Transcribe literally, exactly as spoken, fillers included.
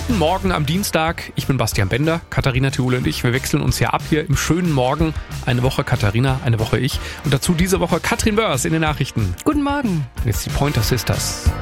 Guten Morgen am Dienstag. Ich bin Bastian Bender, Katharina Thiule und ich. Wir wechseln uns ja ab hier im schönen Morgen. Eine Woche Katharina, eine Woche ich. Und dazu diese Woche Katrin Börs in den Nachrichten. Guten Morgen. Und jetzt die Pointer Sisters.